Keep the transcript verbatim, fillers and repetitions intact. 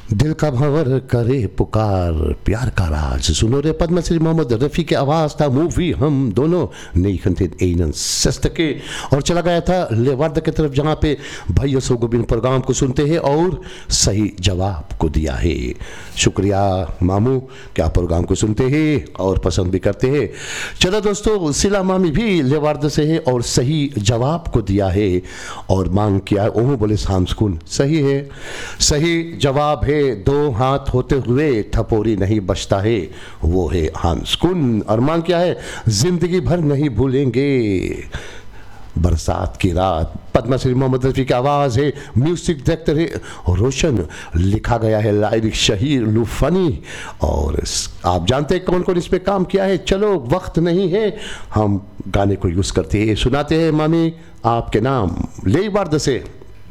दिल का भंवर करे पुकार प्यार का राज सुनो रे पद्मश्री मोहम्मद रफ़ी की आवाज़ था मूवी हम दोनों नहीं खनते एनन सस्त के और चला गया था लेवार्द की तरफ जहाँ पे भाई असो गोबिंद प्रोग्राम को सुनते हैं और सही जवाब को दिया है। शुक्रिया मामू क्या प्रोग्राम को सुनते हैं और पसंद भी करते हैं। चलो दोस्तों सिला मामी भी लेवार्द से है और सही जवाब को दिया है और मांग किया ओह बोले सामस्कुन सही है। सही जवाब है दो हाथ होते हुए ठपोरी नहीं बचता है वो है हांसकुन और मांग क्या है जिंदगी भर नहीं भूलेंगे बरसात की रात। पद्मश्री मोहम्मद रफ़ी की आवाज़ है म्यूजिक डायरेक्टर है रोशन लिखा गया है लाइरिक शहीर लुफनी और आप जानते हैं कौन कौन इस पे काम किया है। चलो वक्त नहीं है हम गाने को यूज़ करते हैं सुनाते हैं मामी आपके नाम लेवार्द से।